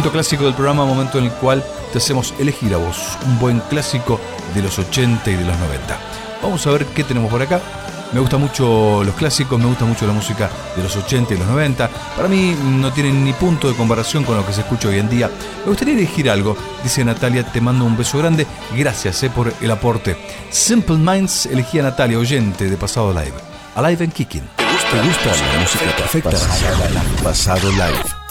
Momento clásico del programa, momento en el cual te hacemos elegir a vos un buen clásico de los 80 y de los 90. Vamos a ver qué tenemos por acá. Me gustan mucho los clásicos, me gusta mucho la música de los 80 y los 90. Para mí no tienen ni punto de comparación con lo que se escucha hoy en día. Me gustaría elegir algo. Dice Natalia, te mando un beso grande. Gracias por el aporte. Simple Minds elegía a Natalia, oyente de Pasado Live. Alive and Kicking. ¿Te gusta la música perfecta? Pasado Live.